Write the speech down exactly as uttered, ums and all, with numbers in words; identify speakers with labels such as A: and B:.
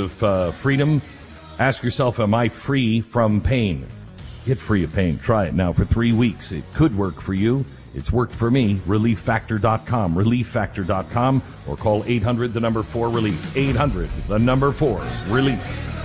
A: of uh, freedom. Ask yourself, am I free from pain? Get free of pain. Try it now for three weeks. It could work for you. It's worked for me. relief factor dot com. relief factor dot com or call eight hundred, the number four, relief. eight hundred, the number four, relief.